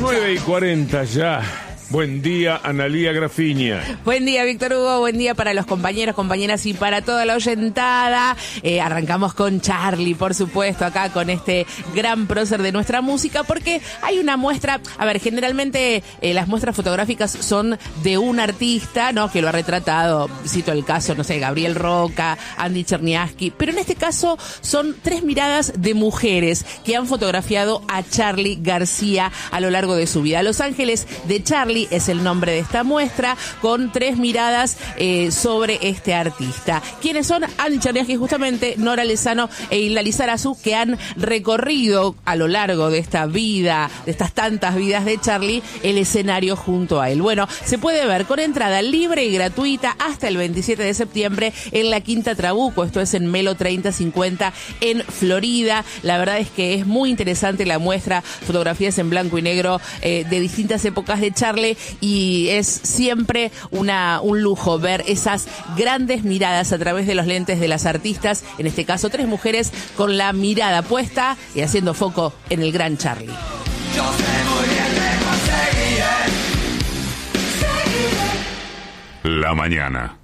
9:40 ya. Buen día, Analía Grafiña. Buen día, Víctor Hugo. Buen día para los compañeros, compañeras y para toda la oyentada. Arrancamos con Charly, por supuesto, acá con este gran prócer de nuestra música, porque hay una muestra. A ver, generalmente las muestras fotográficas son de un artista, ¿no? Que lo ha retratado. Cito el caso, no sé, Gabriel Roca, Andy Cherniavsky. Pero en este caso son 3 miradas de mujeres que han fotografiado a Charly García a lo largo de su vida. Los Ángeles de Charly es el nombre de esta muestra, con 3 miradas sobre este artista. ¿Quiénes son? Andy Cherniavsky, justamente, Nora Lezano e Hilda Lizarazu, que han recorrido a lo largo de esta vida, de estas tantas vidas de Charly, el escenario junto a él. Bueno, se puede ver con entrada libre y gratuita hasta el 27 de septiembre en la Quinta Trabuco, esto es en Melo 3050 en Florida. La verdad es que es muy interesante la muestra, fotografías en blanco y negro de distintas épocas de Charly, y es siempre un lujo ver esas grandes miradas a través de los lentes de las artistas, en este caso 3 mujeres con la mirada puesta y haciendo foco en el gran Charly. Yo sé muy bien que conseguiré. La mañana.